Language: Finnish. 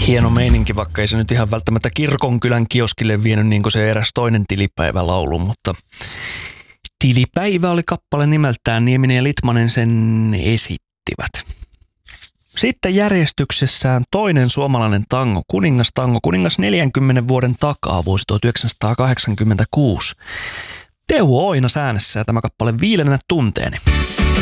Hieno meininki, vaikka ei se nyt ihan välttämättä Kirkonkylän kioskille vienyt niin kuin se eräs toinen tilipäivälaulu, mutta Tilipäivä oli kappale nimeltään, Nieminen ja Litmanen sen esittivät. Sitten järjestyksessään toinen suomalainen tango, Kuningas 40 vuoden takaa, vuosi 1986. Teuvo Oinas äänessä ja tämä kappale Viilenä tunteeni.